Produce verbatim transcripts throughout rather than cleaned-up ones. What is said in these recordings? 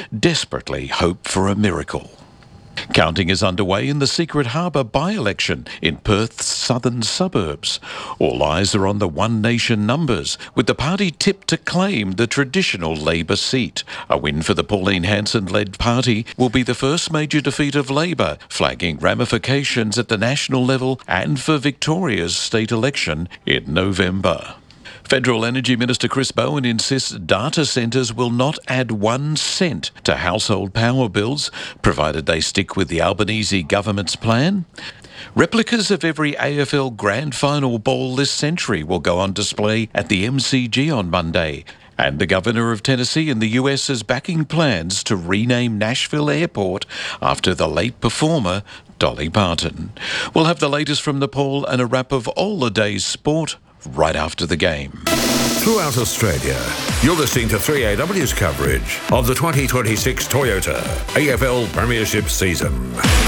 desperately hope for a miracle. Counting is underway in the Secret Harbour by-election in Perth's southern suburbs. All eyes are on the One Nation numbers, with the party tipped to claim the traditional Labor seat. A win for the Pauline Hanson-led party will be the first major defeat of Labor, flagging ramifications at the national level and for Victoria's state election in November. Federal Energy Minister Chris Bowen insists data centres will not add one cent to household power bills, provided they stick with the Albanese government's plan. Replicas of every A F L Grand Final ball this century will go on display at the M C G on Monday. And the Governor of Tennessee in the U S is backing plans to rename Nashville Airport after the late performer Dolly Parton. We'll have the latest from Nepal and a wrap of all the day's sport right after the game. Throughout Australia, you're listening to three A W's coverage of the twenty twenty-six Toyota A F L Premiership season.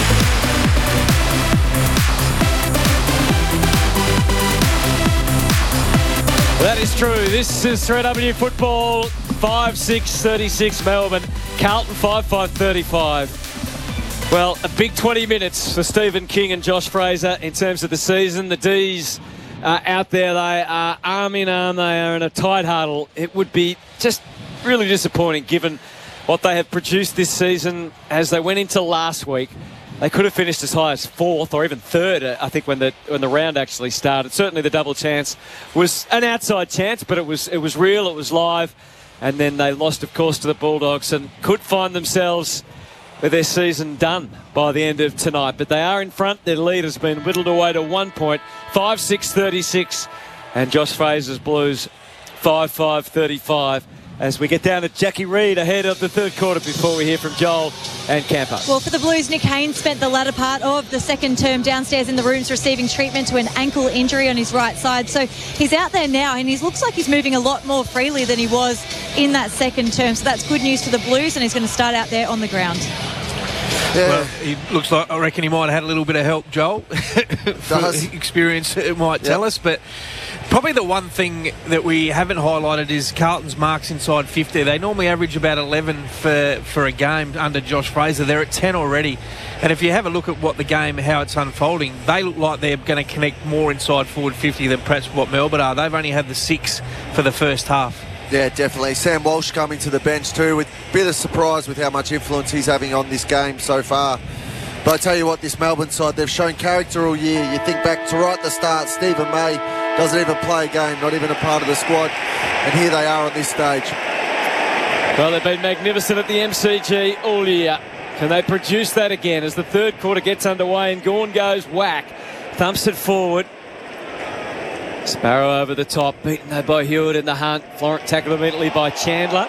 That is true. This is three A W football, five six thirty-six Melbourne, Carlton five five thirty-five. Well, a big twenty minutes for Stephen King and Josh Fraser in terms of the season. The D's Uh, out there, they are arm in arm, they are in a tight huddle. It would be just really disappointing given what they have produced this season as they went into last week. They could have finished as high as fourth or even third, I think, when the when the round actually started. Certainly the double chance was an outside chance, but it was it was real, it was live. And then they lost, of course, to the Bulldogs and could find themselves with their season done by the end of tonight. But they are in front. Their lead has been whittled away to one point, five six thirty-six. And Josh Fraser's Blues, five five thirty-five. As we get down to Jackie Reid ahead of the third quarter before we hear from Joel and Camper. Well, for the Blues, Nick Haynes spent the latter part of the second term downstairs in the rooms receiving treatment to an ankle injury on his right side. So he's out there now and he looks like he's moving a lot more freely than he was in that second term. So that's good news for the Blues and he's going to start out there on the ground. Yeah. Well, he looks like, I reckon he might have had a little bit of help, Joel. Does. Experience it might tell yep. us, but probably the one thing that we haven't highlighted is Carlton's marks inside fifty. They normally average about eleven for, for a game under Josh Fraser. They're at ten already. And if you have a look at what the game, how it's unfolding, they look like they're going to connect more inside forward fifty than perhaps what Melbourne are. They've only had the six for the first half. Yeah, definitely. Sam Walsh coming to the bench too, with a bit of surprise with how much influence he's having on this game so far. But I tell you what, this Melbourne side, they've shown character all year. You think back to right at the start, Stephen May doesn't even play a game, not even a part of the squad. And here they are on this stage. Well, they've been magnificent at the M C G all year. Can they produce that again as the third quarter gets underway and Gawn goes whack, thumps it forward. Sparrow over the top, beaten though by Hewitt in the hunt. Florent tackled immediately by Chandler.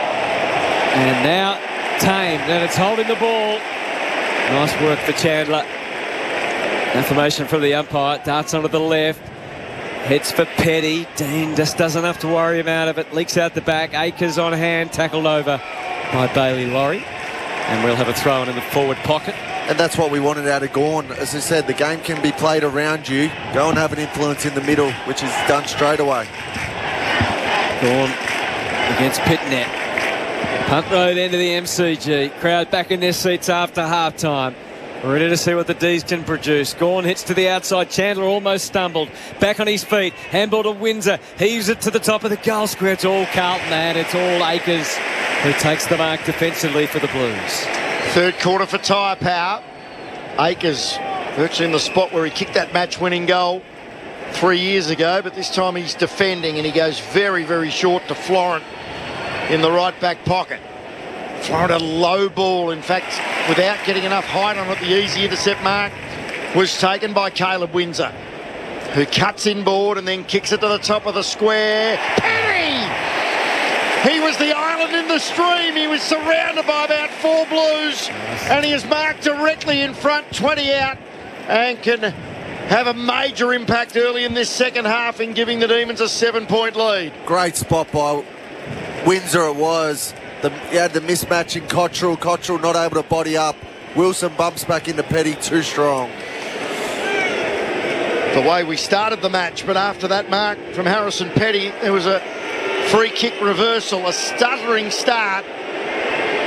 And now tamed, and it's holding the ball. Nice work for Chandler. Information from the umpire, darts onto the left. Heads for Petty. Dean just doesn't have to worry him out of it. Leaks out the back. Akers on hand, tackled over by Bailey Laurie. And we'll have a throw in in the forward pocket. And that's what we wanted out of Gawn. As I said, the game can be played around you. Go and have an influence in the middle, which is done straight away. Gawn against Pitnet. Punt road into the M C G. Crowd back in their seats after half-time. Ready to see what the D's can produce. Gawn hits to the outside. Chandler almost stumbled. Back on his feet. Handball to Windsor. Heaves it to the top of the goal square. It's all Carlton and it's all Akers who takes the mark defensively for the Blues. Third quarter for Tyre Power. Akers virtually in the spot where he kicked that match-winning goal three years ago, but this time he's defending and he goes very, very short to Florent in the right back pocket. Florent a low ball, in fact, without getting enough height on it, the easy intercept mark was taken by Caleb Windsor, who cuts inboard and then kicks it to the top of the square. Penny! He was the island in the stream. He was surrounded by about four Blues and he is marked directly in front, twenty out, and can have a major impact early in this second half in giving the Demons a seven-point lead. Great spot by Windsor it was. The, you had the mismatch in Cottrell. Cottrell not able to body up. Wilson bumps back into Petty, too strong. The way we started the match, but after that mark from Harrison Petty, there was a free kick reversal, a stuttering start,